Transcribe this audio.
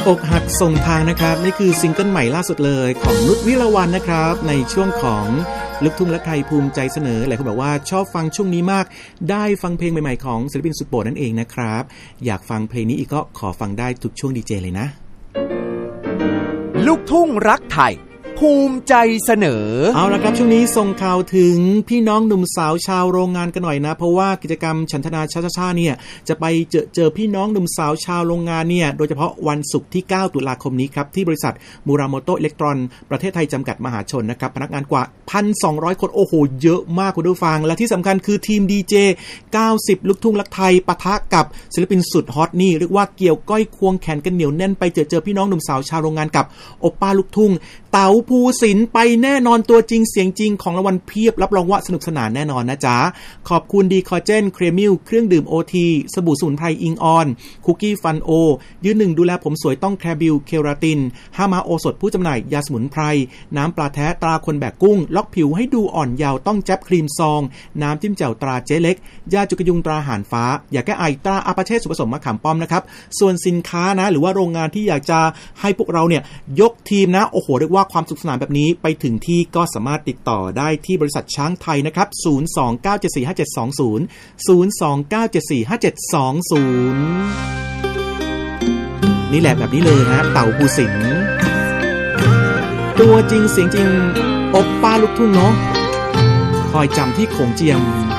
อกหักส่งทางนะครับนี่คือซิงเกิลใหม่ล่าสุดเลยของนุชวิรวรรณนะครับในช่วงของลูกทุ่งและไทยภูมิใจเสนอหลายคนบอกว่าชอบฟังช่วงนี้มากได้ฟังเพลงใหม่ๆของศิลปินสุดโปรดนั่นเองนะครับอยากฟังเพลงนี้อีกก็ขอฟังได้ทุกช่วงดีเจเลยนะลูกทุ่งรักไทยภูมิใจเสนอเอาละครับช่วงนี้ส่งข่าวถึงพี่น้องหนุ่มสาวชาวโรงงานกันหน่อยนะเพราะว่ากิจกรรมฉันทนาชาเนี่ยจะไปเจอพี่น้องหนุ่มสาวชาวโรงงานเนี่ยโดยเฉพาะวันศุกร์ที่9ตุลาคมนี้ครับที่บริษัทมูราโมโตะอิเล็กตรอนประเทศไทยจำกัดมหาชนนะครับพนักงานกว่า 1,200 คนโอ้โหเยอะมากคุณผู้ฟังและที่สำคัญคือทีมดีเจ90ลูกทุ่งรักไทยปะทะกับศิลปินสุดฮอตนี่เรียกว่าเกี่ยวก้อยควงแขนกันเหนียวแน่นไปเจอพี่น้องหนุ่มสาวชาวโรงงานกับโอป้าลูกทุ่งเต๋าภูสินทร์ไปแน่นอนตัวจริงเสียงจริงของรางวัลเพียบรับรองว่าสนุกสนานแน่นอนนะจ๊ะขอบคุณดีคอเจนเครมิลเครื่องดื่ม OT สบู่สมุนไพรอิงออนคุกกี้ฟันโอยืนหนึ่งดูแลผมสวยต้องแคร์บิลเคราตินห้ามาโอสถผู้จำหน่ายยาสมุนไพรน้ำปลาแท้ตราคนแบกกุ้งล็อกผิวให้ดูอ่อนเยาว์ต้องแจ๊บครีมซองน้ำจิ้มแจ่วตราเจ๊เล็กยาจุกยุงตราหานฟ้าอยากแก้ไอตราอาปาเช่สุผสมมะขามป้อมนะครับส่วนสินค้านะหรือว่าโรงงานที่อยากจะให้พวกเราเนี่ยยกทีมนะโอ้โหเรียกว่าความสนุกสนานแบบนี้ไปถึงที่ก็สามารถติดต่อได้ที่บริษัทช้างไทยนะครับ029745720 นี่แหละแบบนี้เลยนะเต่าภูสินทร์ตัวจริงเสียงจริงโอป้าลูกทุ่งเนาะคอยจำที่โขงเจียม